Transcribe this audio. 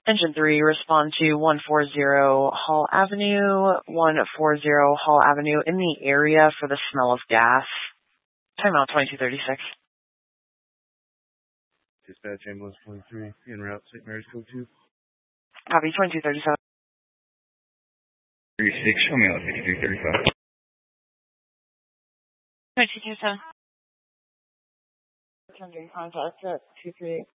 Engine 3, respond to 140 Hall Avenue, 140 Hall Avenue in the area for the smell of gas. Timeout 2236. Dispatch ambulance 23, en route, St. Mary's Code 2. Copy 2237. 36, show me out 5335. 2227. Attending contact at 238.